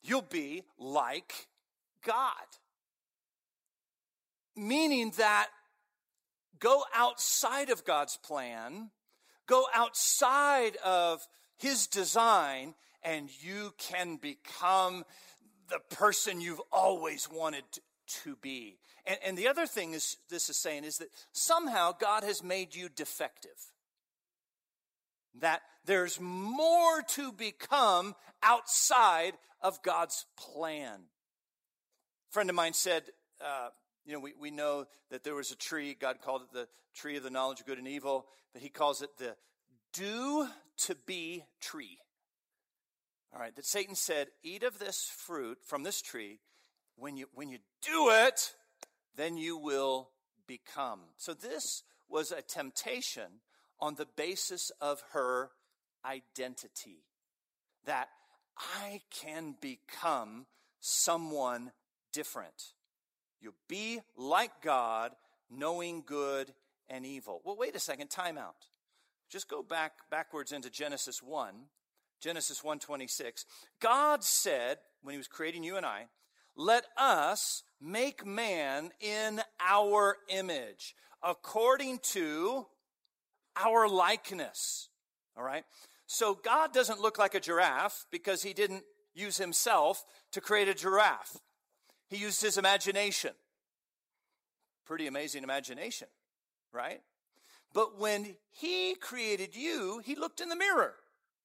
you'll be like God. Meaning that go outside of God's plan, go outside of his design, and you can become the person you've always wanted to be. And the other thing this is saying is that somehow God has made you defective. That there's more to become outside of God's plan. A friend of mine said, we know that there was a tree, God called it the tree of the knowledge of good and evil, but he calls it the do to be tree. All right, that Satan said, eat of this fruit from this tree. When you do it, then you will become. So this was a temptation on the basis of her identity. That I can become someone different. You'll be like God, knowing good and evil. Well, wait a second, time out. Just go backwards into Genesis 1. Genesis 1:26. God said, when he was creating you and I, let us make man in our image, according to our likeness. All right? So God doesn't look like a giraffe because he didn't use himself to create a giraffe. He used his imagination. Pretty amazing imagination, right? But when he created you, he looked in the mirror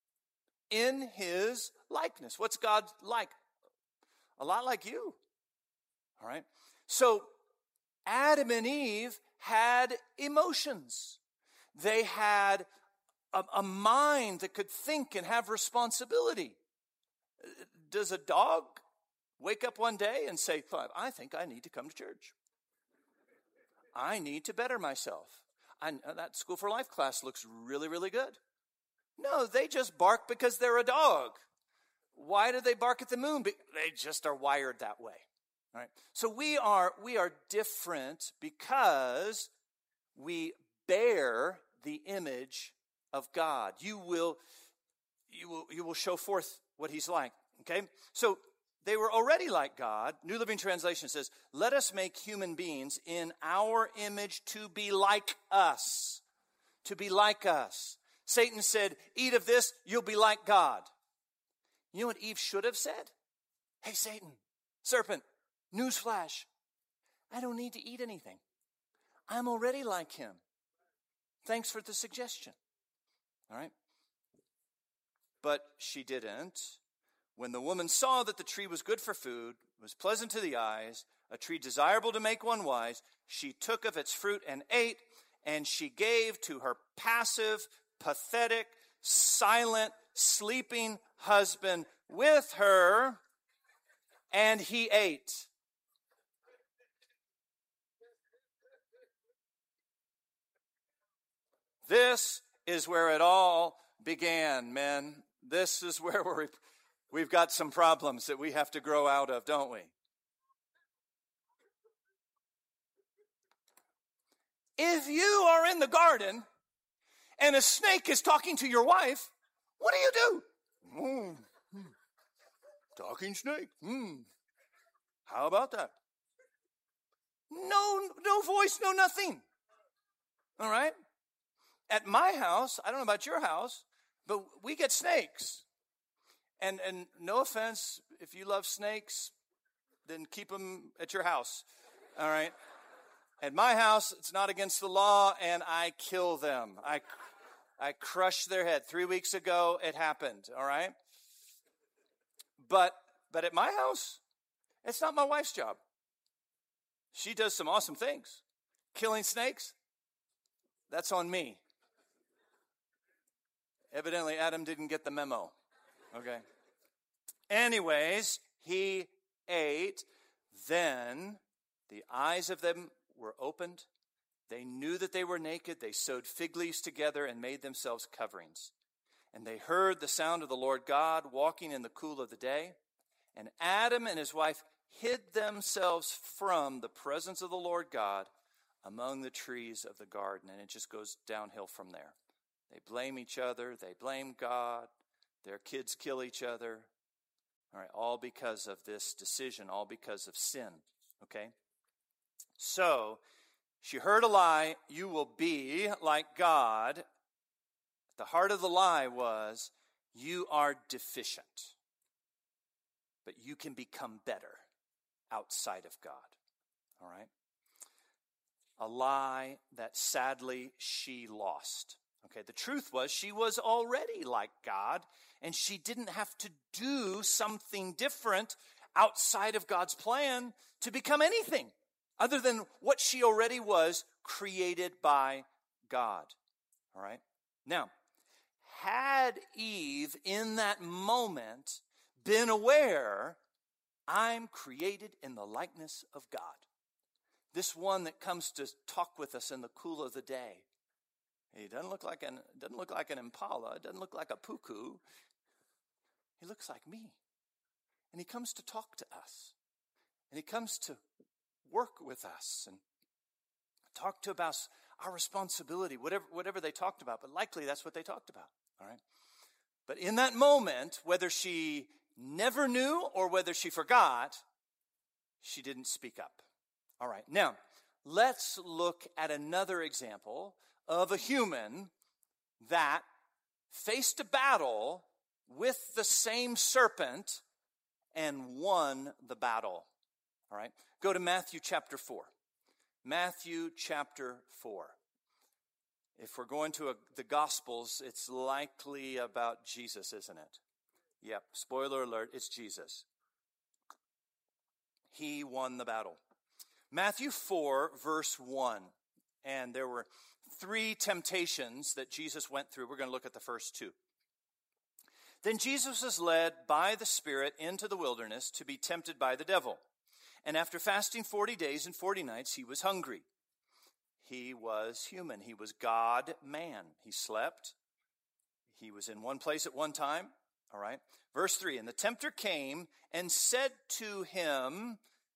in his likeness. What's God like? A lot like you. All right? So Adam and Eve had emotions. They had a mind that could think and have responsibility. Does a dog wake up one day and say, I think I need to come to church. I need to better myself. That School for Life class looks really, really good. No, they just bark because they're a dog. Why do they bark at the moon? They just are wired that way. All right. So we are different because we bear the image of God. You will show forth what he's like. Okay? So they were already like God. New Living Translation says, let us make human beings in our image to be like us. To be like us. Satan said, eat of this, you'll be like God. You know what Eve should have said? Hey, Satan, serpent, newsflash. I don't need to eat anything. I'm already like him. Thanks for the suggestion. All right? But she didn't. When the woman saw that the tree was good for food, was pleasant to the eyes, a tree desirable to make one wise, she took of its fruit and ate, and she gave to her passive, pathetic, silent, sleeping husband with her, and he ate. This is where it all began, men. This is where we've got some problems that we have to grow out of, don't we? If you are in the garden and a snake is talking to your wife, what do? Talking snake. How about that? No voice, no nothing. All right? At my house, I don't know about your house, but we get snakes. And no offense, if you love snakes, then keep them at your house. All right? At my house, it's not against the law, and I kill them. I crush their head. 3 weeks ago, it happened. All right? But at my house, it's not my wife's job. She does some awesome things. Killing snakes, that's on me. Evidently, Adam didn't get the memo. Okay. Anyways, he ate. Then the eyes of them were opened. They knew that they were naked. They sewed fig leaves together and made themselves coverings. And they heard the sound of the Lord God walking in the cool of the day. And Adam and his wife hid themselves from the presence of the Lord God among the trees of the garden. And it just goes downhill from there. They blame each other. They blame God. Their kids kill each other. All right. All because of this decision, all because of sin. Okay? So, she heard a lie, you will be like God. The heart of the lie was, you are deficient. But you can become better outside of God. All right? A lie that sadly she lost. Okay, the truth was she was already like God, and she didn't have to do something different outside of God's plan to become anything other than what she already was, created by God. All right? Now, had Eve in that moment been aware, I'm created in the likeness of God. This one that comes to talk with us in the cool of the day. He doesn't look like an impala. It doesn't look like a puku. He looks like me. And he comes to talk to us. And he comes to work with us and talk to about our responsibility, whatever they talked about. But likely that's what they talked about. All right. But in that moment, whether she never knew or whether she forgot, she didn't speak up. All right. Now, let's look at another example of a human that faced a battle with the same serpent and won the battle. All right. Go to Matthew chapter 4. Matthew chapter 4. If we're going to the Gospels, it's likely about Jesus, isn't it? Yep. Spoiler alert, it's Jesus. He won the battle. Matthew 4, verse 1. And there were 3 temptations that Jesus went through. We're going to look at the first 2. Then Jesus was led by the Spirit into the wilderness to be tempted by the devil. And after fasting 40 days and 40 nights, he was hungry. He was human. He was God-man. He slept. He was in one place at one time. All right. Verse 3, and the tempter came and said to him,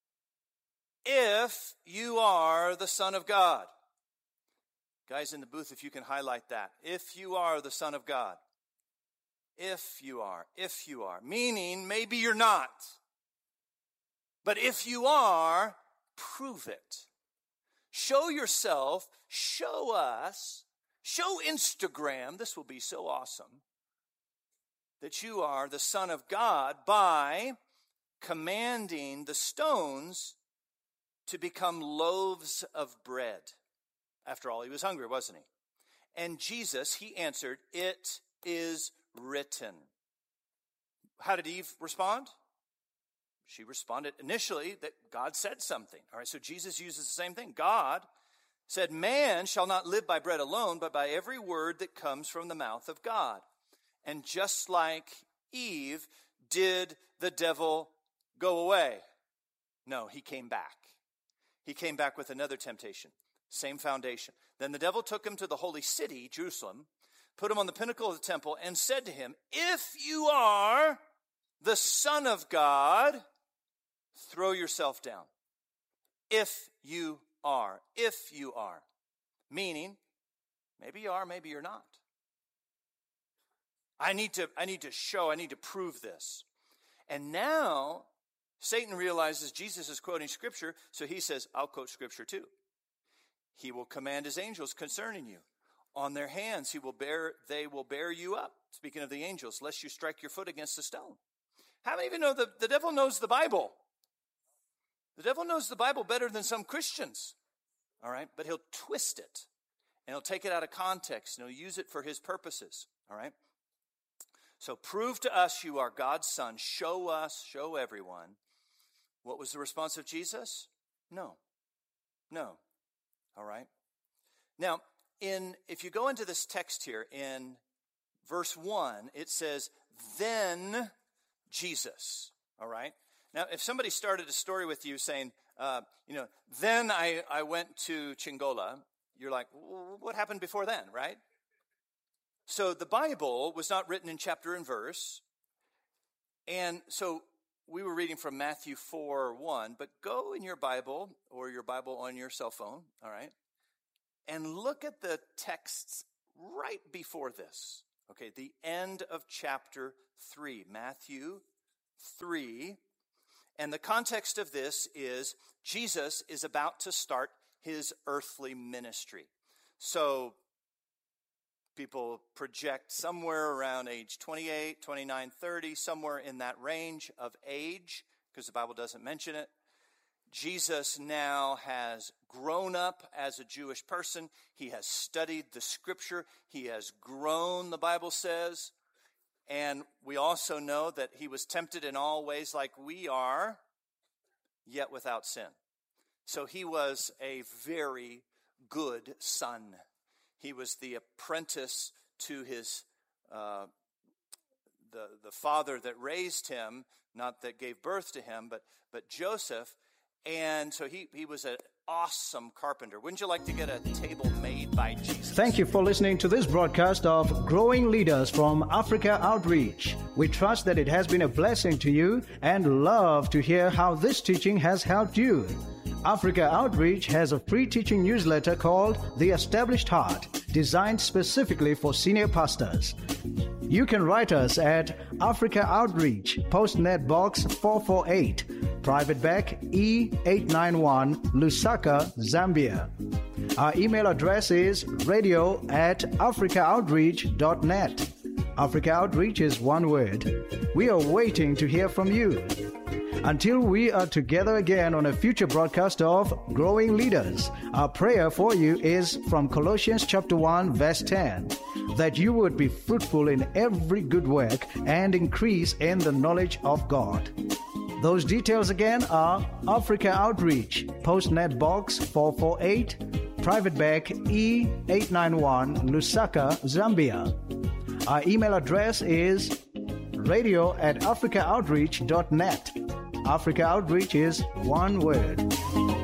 if you are the Son of God. Guys in the booth, if you can highlight that. If you are the Son of God. If you are. Meaning, maybe you're not. But if you are, prove it. Show yourself, show us, show Instagram, this will be so awesome, that you are the Son of God by commanding the stones to become loaves of bread. After all, he was hungry, wasn't he? And Jesus, he answered, it is written. How did Eve respond? She responded initially that God said something. All right, so Jesus uses the same thing. God said, man shall not live by bread alone, but by every word that comes from the mouth of God. And just like Eve, did the devil go away? No, he came back. He came back with another temptation. Same foundation. Then the devil took him to the holy city, Jerusalem, put him on the pinnacle of the temple, and said to him, if you are the Son of God, throw yourself down. If you are. Meaning, maybe you are, maybe you're not. I need to prove this. And now, Satan realizes Jesus is quoting Scripture, so he says, I'll quote Scripture too. He will command his angels concerning you. On their hands they will bear you up. Speaking of the angels, lest you strike your foot against a stone. How many of you know the devil knows the Bible? The devil knows the Bible better than some Christians. All right? But he'll twist it. And he'll take it out of context. And he'll use it for his purposes. All right? So prove to us you are God's Son. Show us, show everyone. What was the response of Jesus? No. All right? Now, if you go into this text here, in verse 1, it says, then Jesus. All right? Now, if somebody started a story with you saying, then I went to Chingola, you're like, well, what happened before then, right? So the Bible was not written in chapter and verse. And so we were reading from Matthew 4:1, but go in your Bible or your Bible on your cell phone, all right, and look at the texts right before this. Okay, the end of chapter 3, Matthew 3. And the context of this is Jesus is about to start his earthly ministry. So people project somewhere around age 28, 29, 30, somewhere in that range of age, because the Bible doesn't mention it. Jesus now has grown up as a Jewish person. He has studied the scripture. He has grown, the Bible says. And we also know that he was tempted in all ways like we are, yet without sin. So he was a very good son. He was the apprentice to his the father that raised him, not that gave birth to him, but Joseph. And so he was an awesome carpenter. Wouldn't you like to get a table made by Jesus? Thank you for listening to this broadcast of Growing Leaders from Africa Outreach. We trust that it has been a blessing to you and love to hear how this teaching has helped you. Africa Outreach has a free teaching newsletter called The Established Heart, designed specifically for senior pastors. You can write us at Africa Outreach, Postnet Box 448, Private Bag E891, Lusaka, Zambia. Our email address is radio@africaoutreach.net. Africa Outreach is one word. We are waiting to hear from you. Until we are together again on a future broadcast of Growing Leaders, our prayer for you is from Colossians chapter 1, verse 10, that you would be fruitful in every good work and increase in the knowledge of God. Those details again are Africa Outreach, Postnet Box 448, Private Bag E891, Lusaka, Zambia. Our email address is radio@africaoutreach.net. Africa Outreach is one word.